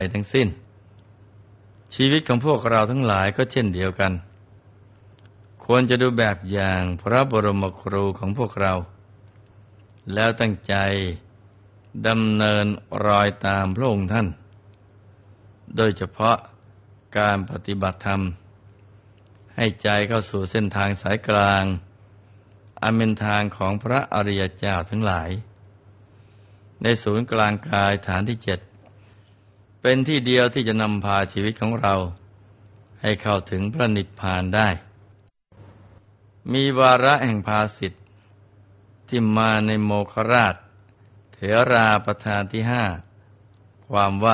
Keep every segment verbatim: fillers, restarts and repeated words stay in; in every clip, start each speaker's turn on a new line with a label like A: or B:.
A: ทั้งสิ้นชีวิตของพวกเราทั้งหลายก็เช่นเดียวกันควรจะดูแบบอย่างพระบรมครูของพวกเราแล้วตั้งใจดำเนินรอยตามพระองค์ท่านโดยเฉพาะการปฏิบัติธรรมให้ใจเข้าสู่เส้นทางสายกลางอันเป็นทางของพระอริยเจ้าทั้งหลายในศูนย์กลางกายฐานที่เจ็ดเป็นที่เดียวที่จะนำพาชีวิตของเราให้เข้าถึงพระนิพพานได้มีวาระแห่งภาสิทธิ์ที่มาในโมคคราชเถราประธานที่ห้าความว่า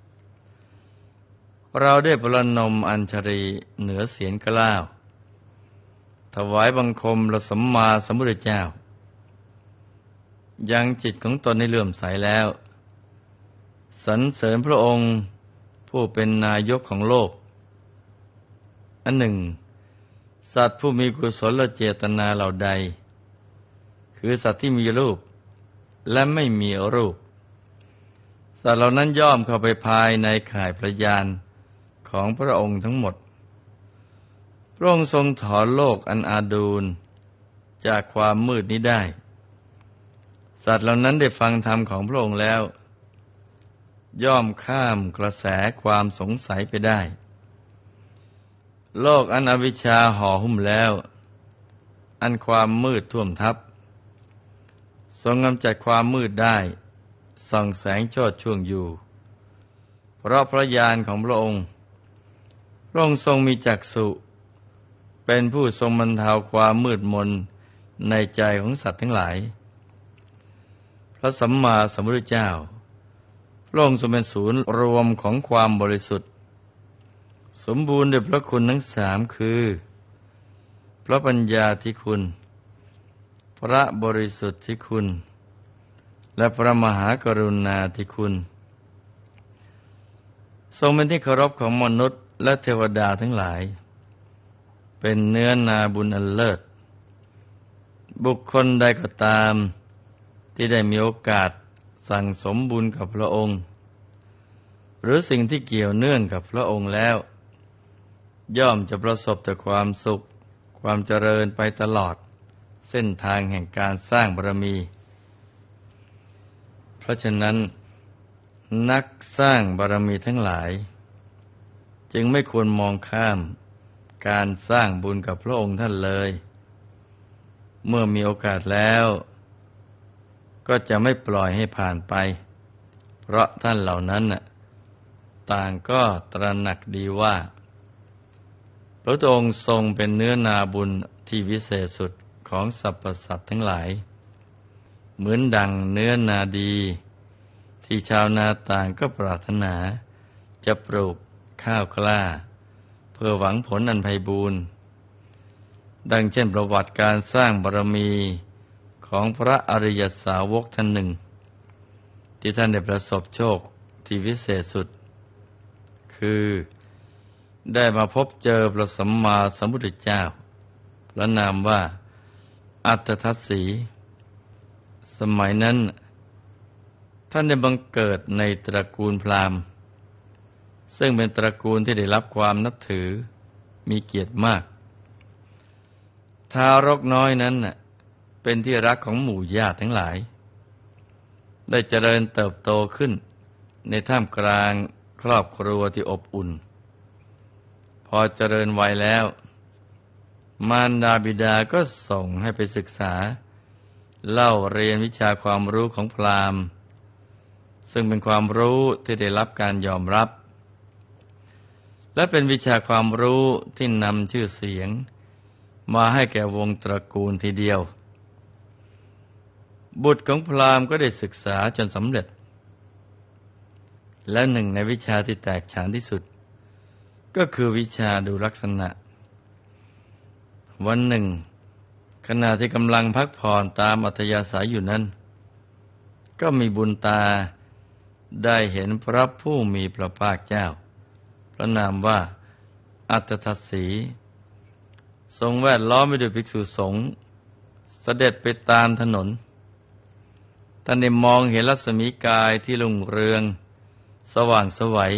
A: เราได้ประนมอัญชลีเหนือเสียรเกล้าถวายบังคมพระสัมมาสัมพุทธเจ้ายังจิตของตนให้เลื่อมใสแล้วสรรเสริญพระองค์ผู้เป็นนายกของโลกอันหนึ่งสัตว์ผู้มีกุศลเจตนาเหล่าใดคือสัตว์ที่มีรูปและไม่มีรูปสัตว์เหล่านั้นย่อมเข้าไปภายในข่ายพระญาณของพระองค์ทั้งหมดพระองค์ทรงถอนโลกอันอาดูลจากความมืดนี้ได้สัตว์เหล่านั้นได้ฟังธรรมของพระองค์แล้วย่อมข้ามกระแสความสงสัยไปได้โลกอันอวิชชาห่อหุ้มแล้วอันความมืดท่วมทับทรงกำจัดความมืดได้ส่องแสงโชติช่วงอยู่เพราะพระญาณของพระองค์พระองค์ทรงมีจักษุเป็นผู้ทรงบรรเทาความมืดมนในใจของสัตว์ทั้งหลายพระสัมมาสัมพุทธเจ้าพระองค์ทรงเป็นศูนย์รวมของความบริสุทธิ์สมบูรณ์ด้วยพระคุณทั้งสามคือพระปัญญาธิคุณพระบริสุทธิคุณและพระมหากรุณาธิคุณทรงเป็นที่เคารพของมนุษย์และเทวดาทั้งหลายเป็นเนื้อนาบุญอันเลิศบุคคลใดก็ตามที่ได้มีโอกาสสั่งสมบุญกับพระองค์หรือสิ่งที่เกี่ยวเนื่องกับพระองค์แล้วย่อมจะประสบแต่ความสุขความเจริญไปตลอดเส้นทางแห่งการสร้างบารมีเพราะฉะนั้นนักสร้างบารมีทั้งหลายจึงไม่ควรมองข้ามการสร้างบุญกับพระองค์ท่านเลยเมื่อมีโอกาสแล้วก็จะไม่ปล่อยให้ผ่านไปเพราะท่านเหล่านั้นน่ะต่างก็ตระหนักดีว่าพระองค์ทรงเป็นเนื้อนาบุญที่วิเศษสุดของสรรพสัตว์ทั้งหลายเหมือนดังเนื้อนาดีที่ชาวนาต่างก็ปรารถนาจะปลูกข้าวกล้าเพื่อหวังผลอันไพบูลย์ดังเช่นประวัติการสร้างบารมีของพระอริยสาวกท่านหนึ่งที่ท่านได้ประสบโชคที่วิเศษสุดคือได้มาพบเจอพระสัมมาสัมพุทธเจ้าพระนามว่าอัตถทัสสีสมัยนั้นท่านได้บังเกิดในตระกูลพราหมณ์ซึ่งเป็นตระกูลที่ได้รับความนับถือมีเกียรติมากทารกน้อยนั้นเป็นที่รักของหมู่ญาติทั้งหลายได้เจริญเติบโตขึ้นในท่ามกลางครอบครัวที่อบอุ่นพอเจริญวัยแล้วมารดาบิดาก็ส่งให้ไปศึกษาเล่าเรียนวิชาความรู้ของพราหมณ์ซึ่งเป็นความรู้ที่ได้รับการยอมรับและเป็นวิชาความรู้ที่นำชื่อเสียงมาให้แก่วงตระกูลทีเดียวบุตรของพราหมณ์ก็ได้ศึกษาจนสำเร็จและหนึ่งในวิชาที่แตกฉานที่สุดก็คือวิชาดูลักษณะวันหนึ่งขณะที่กำลังพักผ่อนตามอัธยาศัยอยู่นั้นก็มีบุญตาได้เห็นพระผู้มีพระภาคเจ้าพระนามว่าอัตถทัสสีทรงแวดล้อมไปด้วยภิกษุสงฆ์เสด็จไปตามถนนท่านได้มองเห็นรัศมีกายที่รุ่งเรืองสว่างไสว